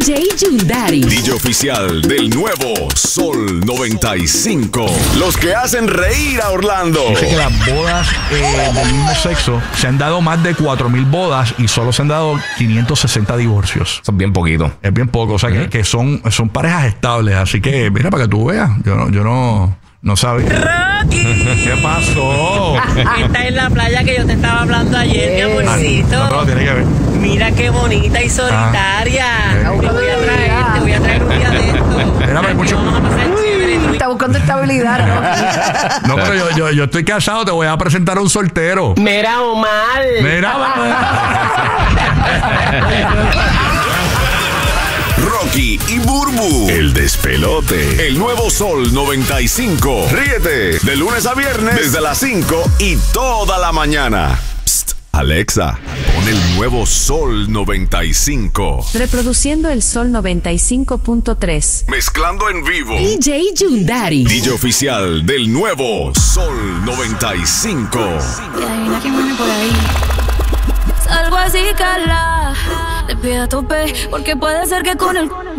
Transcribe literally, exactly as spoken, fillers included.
J Yundari. D J oficial del nuevo Sol noventa y cinco. Los que hacen reír a Orlando. Dice que las bodas eh, del mismo sexo se han dado más de cuatro mil bodas y solo se han dado quinientos sesenta divorcios. Son bien poquito. Es bien poco, o sea, uh-huh. que, que son, son parejas estables. Así que, mira, para que tú veas, yo no, yo no, no sabía. ¡Rocky! ¿Qué pasó? Esta es la playa que yo te estaba hablando ayer, mi amorcito. No, no, tiene que ver. Mira qué bonita y solitaria. Ah. Te voy a traer, te voy a traer un día de esto. Mira, pero mucho... Vamos a pasar chévere. Está buscando estabilidad, ¿no? No, pero yo, yo, yo estoy casado, te voy a presentar a un soltero. Mira, Omar. Mira, Rocky y Burbu, el despelote. El nuevo Sol noventa y cinco. Ríete de lunes a viernes desde las cinco y toda la mañana. Psst, Alexa, pon el nuevo Sol noventa y cinco. Reproduciendo el Sol noventa y cinco punto tres. Mezclando en vivo. D J Yundari. D J oficial del nuevo Sol noventa y cinco. Y adivina quién viene por ahí. Salgo así, cala. Te pido a tope, porque puede ser que con el